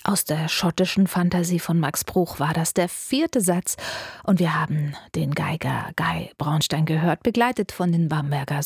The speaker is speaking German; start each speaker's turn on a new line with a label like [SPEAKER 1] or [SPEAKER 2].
[SPEAKER 1] Aus der schottischen Fantasie von Max Bruch war das der 4. Satz und wir haben den Geiger Guy Braunstein gehört, begleitet von den Bamberger